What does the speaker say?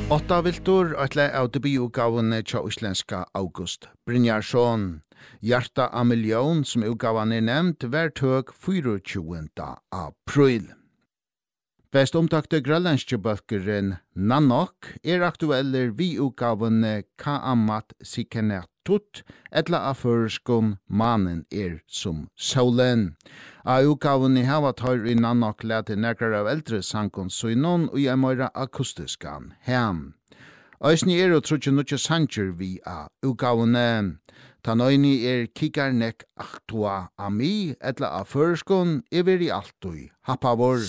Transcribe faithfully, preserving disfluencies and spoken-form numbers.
Åtta viltor atle av debututgavene tja islenska August Brynjarsson. Hjarta av miljon som utgavan er nevnt hver tøg tjuende april. Best omtakte grønlandske bøkeren Nanook er aktueller vi utgavene Kaamat Sikenatut, etla av førskon mannen er som solen. Av utgavene hava tar i Nanook lete nekrar av eldre sankon synon og i møyra akustiskan hem. Øysni er og trutje nutje sanger vi av utgavene. Tanøyni er Kikarnek Achtua Ami, etla av førskon, er vi altui happavor.